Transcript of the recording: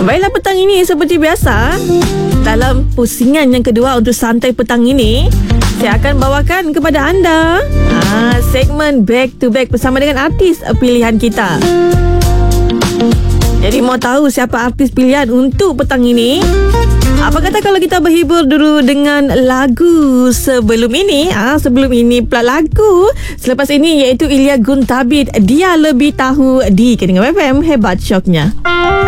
Baiklah, petang ini seperti biasa, dalam pusingan yang kedua untuk santai petang ini, saya akan bawakan kepada anda segmen Back to Back bersama dengan artis pilihan kita. Jadi mau tahu siapa artis pilihan untuk petang ini? Apa kata kalau kita berhibur dulu dengan lagu sebelum ini? Sebelum ini pula lagu selepas ini, iaitu Ilya Guntabit, Dia Lebih Tahu, di Keringan FM. Hebat syoknya.